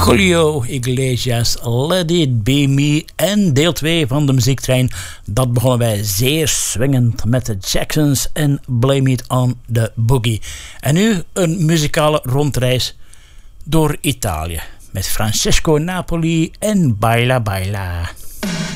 Julio Iglesias, Let It Be Me. En deel 2 van de muziektrein. Dat begonnen wij zeer swingend met de Jacksons en Blame It on the Boogie. En nu een muzikale rondreis door Italië. Met Francesco Napoli en Baila Baila.